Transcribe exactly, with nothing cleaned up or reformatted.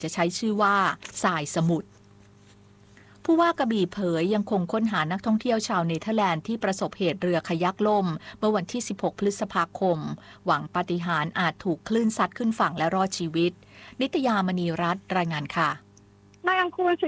จะใช้ชื่อว่าทรายสมุทรผู้ว่ากระบี่เผยยังคงค้นหานักท่องเที่ยวชาวเนเธอร์แลนด์ที่ประสบเหตุเรือคายักล่มเมื่อวันที่สิบหกพฤษภาคมหวังปาฏิหาริย์อาจถูกคลื่นซัดขึ้นฝั่งและรอดชีวิตนิตยามณีรัตน์รายงานค่ะนายอังคูร